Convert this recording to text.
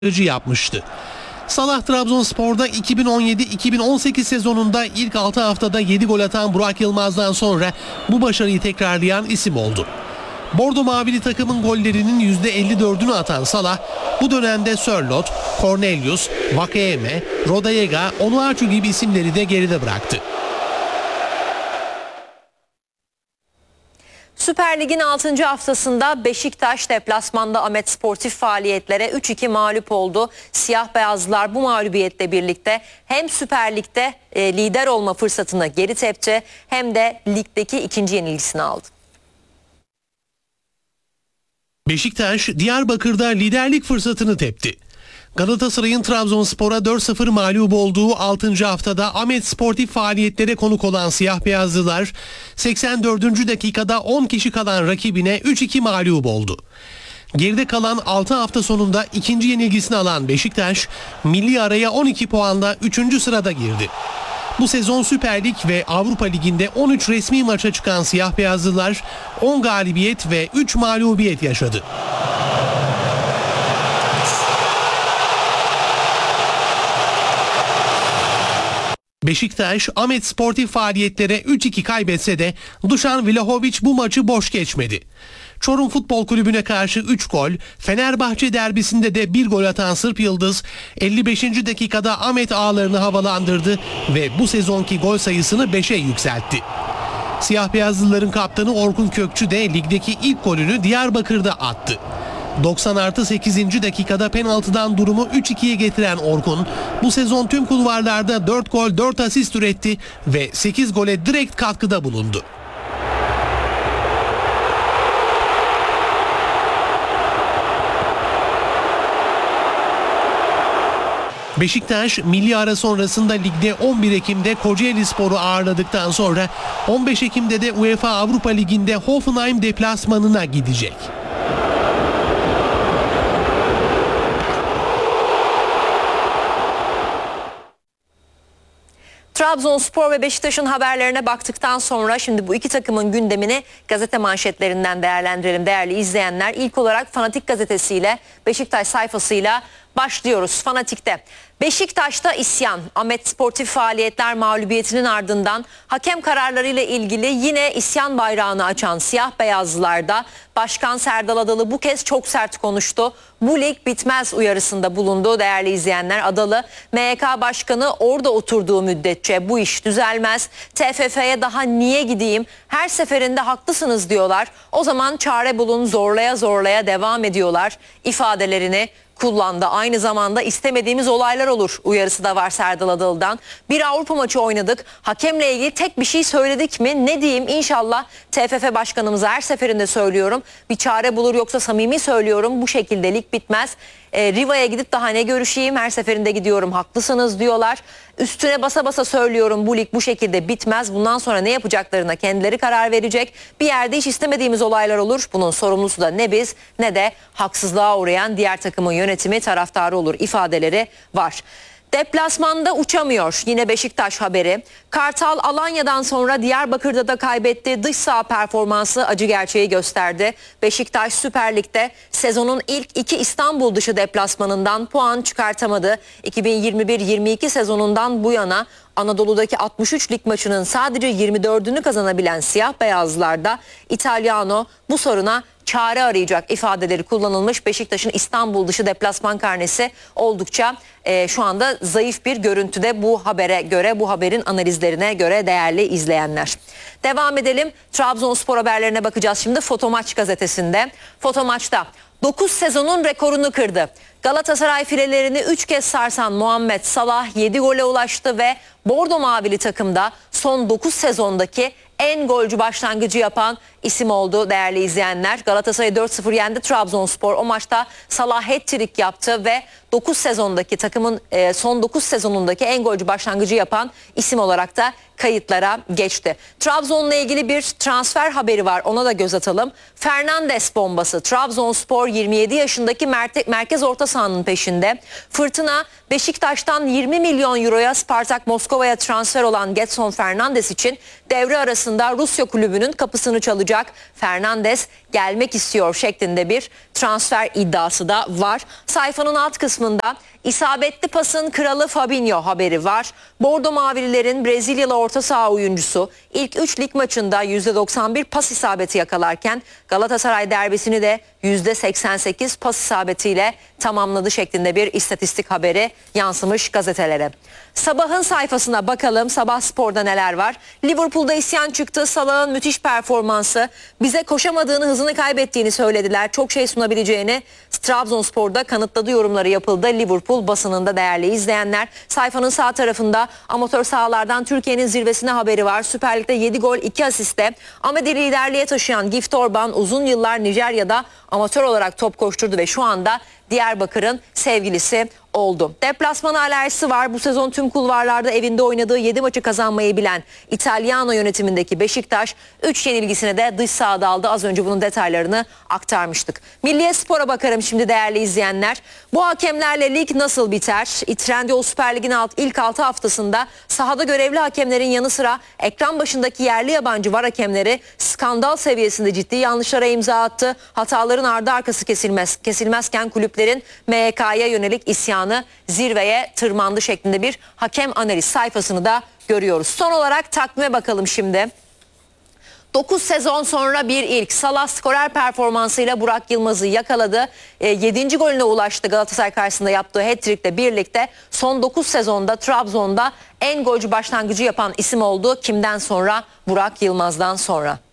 yapmıştı. Salah Trabzonspor'da 2017-2018 sezonunda ilk 6 haftada 7 gol atan Burak Yılmaz'dan sonra bu başarıyı tekrarlayan isim oldu. Bordo Mavili takımın gollerinin %54'ünü atan Salah, bu dönemde Sörloth, Cornelius, Vakayeme, Rodallega, Onuachu gibi isimleri de geride bıraktı. Süper Lig'in 6. haftasında Beşiktaş deplasmanda Ahmet Sportif faaliyetlere 3-2 mağlup oldu. Siyah beyazlılar bu mağlubiyetle birlikte hem Süper Lig'de lider olma fırsatını geri tepti hem de ligdeki ikinci yenilgisini aldı. Beşiktaş Diyarbakır'da liderlik fırsatını tepti. Galatasaray'ın Trabzonspor'a 4-0 mağlup olduğu 6. haftada Ahmet Sportif faaliyetlere konuk olan siyah beyazlılar 84. dakikada 10 kişi kalan rakibine 3-2 mağlup oldu. Geride kalan 6 hafta sonunda ikinci yenilgisini alan Beşiktaş, milli araya 12 puanla 3. sırada girdi. Bu sezon Süper Lig ve Avrupa Ligi'nde 13 resmi maça çıkan siyah beyazlılar 10 galibiyet ve 3 mağlubiyet yaşadı. Beşiktaş, Ahmet Sportif faaliyetlere 3-2 kaybetse de Dušan Vlahović bu maçı boş geçmedi. Çorum Futbol Kulübü'ne karşı 3 gol, Fenerbahçe derbisinde de 1 gol atan Sırp Yıldız 55. dakikada Ahmet ağlarını havalandırdı ve bu sezonki gol sayısını 5'e yükseltti. Siyah beyazlıların kaptanı Orkun Kökçü de ligdeki ilk golünü Diyarbakır'da attı. 90+8. dakikada penaltıdan durumu 3-2'ye getiren Orkun, bu sezon tüm kulvarlarda 4 gol 4 asist üretti ve 8 gole direkt katkıda bulundu. Beşiktaş milli ara sonrasında ligde 11 Ekim'de Kocaelispor'u ağırladıktan sonra 15 Ekim'de de UEFA Avrupa Ligi'nde Hoffenheim deplasmanına gidecek. Trabzonspor ve Beşiktaş'ın haberlerine baktıktan sonra şimdi bu iki takımın gündemini gazete manşetlerinden değerlendirelim değerli izleyenler. İlk olarak Fanatik gazetesiyle Beşiktaş sayfasıyla başlıyoruz. Fanatik'te Beşiktaş'ta isyan, Ahmet Sportif faaliyetler mağlubiyetinin ardından hakem kararlarıyla ilgili yine isyan bayrağını açan siyah beyazlılarda Başkan Serdal Adalı bu kez çok sert konuştu. Bu lig bitmez uyarısında bulundu değerli izleyenler. Adalı, MHK Başkanı orada oturduğu müddetçe bu iş düzelmez. TFF'ye daha niye gideyim? Her seferinde haklısınız diyorlar. O zaman çare bulun, zorlaya zorlaya devam ediyorlar ifadelerini kullandı. Aynı zamanda istemediğimiz olaylar olur uyarısı da var Serdal Adalı'dan. Bir Avrupa maçı oynadık. Hakemle ilgili tek bir şey söyledik mi? Ne diyeyim? İnşallah TFF başkanımıza her seferinde söylüyorum. Bir çare bulur, yoksa samimi söylüyorum. Bu şekilde lig bitmez. Riva'ya gidip daha ne görüşeyim? Her seferinde gidiyorum. Haklısınız diyorlar. Üstüne basa basa söylüyorum, bu lig bu şekilde bitmez. Bundan sonra ne yapacaklarına kendileri karar verecek. Bir yerde hiç istemediğimiz olaylar olur. Bunun sorumlusu da ne biz ne de haksızlığa uğrayan diğer takımın yönetimi, taraftarı olur ifadeleri var. Deplasmanda uçamıyor. Yine Beşiktaş haberi. Kartal Alanya'dan sonra Diyarbakır'da da kaybetti. Dış saha performansı acı gerçeği gösterdi. Beşiktaş Süper Lig'de sezonun ilk 2 İstanbul dışı deplasmanından puan çıkartamadı. 2021-22 sezonundan bu yana Anadolu'daki 63 lig maçının sadece 24'ünü kazanabilen siyah beyazlılarda İtalyano bu soruna çare arayacak ifadeleri kullanılmış. Beşiktaş'ın İstanbul dışı deplasman karnesi oldukça şu anda zayıf bir görüntüde bu habere göre, bu haberin analizlerine göre değerli izleyenler. Devam edelim. Trabzonspor haberlerine bakacağız şimdi. Fotomaç gazetesinde. Fotomaç'ta 9 sezonun rekorunu kırdı. Galatasaray filelerini 3 kez sarsan Muhammed Salah 7 gole ulaştı ve Bordo Mavili takımda son 9 sezondaki en golcü başlangıcı yapan isim oldu değerli izleyenler. Galatasaray 4-0 yendi Trabzonspor. O maçta Salah hat-trick yaptı ve 9 sezondaki takımın son 9 sezonundaki en golcü başlangıcı yapan isim olarak da kayıtlara geçti. Trabzon'la ilgili bir transfer haberi var. Ona da göz atalım. Fernandes bombası. Trabzonspor 27 yaşındaki merkez orta sahanın peşinde. Fırtına Beşiktaş'tan 20 milyon euroya Spartak Moskova'ya transfer olan Gedson Fernandes için devre arasında Rusya kulübünün kapısını çalacak. Fernandes gelmek istiyor şeklinde bir transfer iddiası da var. Sayfanın alt kısmında isabetli pasın kralı Fabinho haberi var. Bordo Mavililerin Brezilyalı orta saha oyuncusu ilk 3 lig maçında %91 pas isabeti yakalarken Galatasaray derbisini de %88 pas isabetiyle tamamladı şeklinde bir istatistik haberi yansımış gazetelere. Sabahın sayfasına bakalım. Sabah Spor'da neler var? Liverpool'da isyan çıktı. Salah'ın müthiş performansı. Bize koşamadığını, hızını kaybettiğini söylediler. Çok şey sunabileceğini Trabzonspor'da kanıtladı yorumları yapıldı. Liverpool basınında değerli izleyenler. Sayfanın sağ tarafında amatör sahalardan Türkiye'nin zirvesine haberi var. Süper Lig'de 7 gol 2 asiste Ahmet'i liderliğe taşıyan Gift Orban uzun yıllar Nijerya'da amatör olarak top koşturdu ve şu anda Diyarbakır'ın sevgilisi oldu. Deplasman alerjisi var. Bu sezon tüm kulvarlarda evinde oynadığı 7 maçı kazanmayı bilen İtalyano yönetimindeki Beşiktaş 3 yenilgisine de dış sahada aldı. Az önce bunun detaylarını aktarmıştık. Milliye Spor'a bakarım şimdi değerli izleyenler. Bu hakemlerle lig nasıl biter? Trendyol Süper Lig'in ilk 6 haftasında sahada görevli hakemlerin yanı sıra ekran başındaki yerli yabancı VAR hakemleri skandal seviyesinde ciddi yanlışlara imza attı. Hataların ardı arkası kesilmezken kulüplerin MHK'ya yönelik isyanı zirveye tırmandı şeklinde bir hakem analiz sayfasını da görüyoruz. Son olarak takvime bakalım şimdi. 9 sezon sonra bir ilk. Salah skorer performansıyla Burak Yılmaz'ı yakaladı. 7. golüne ulaştı Galatasaray karşısında yaptığı hat-trick'le birlikte. Son 9 sezonda Trabzon'da en golcü başlangıcı yapan isim oldu. Kimden sonra? Burak Yılmaz'dan sonra.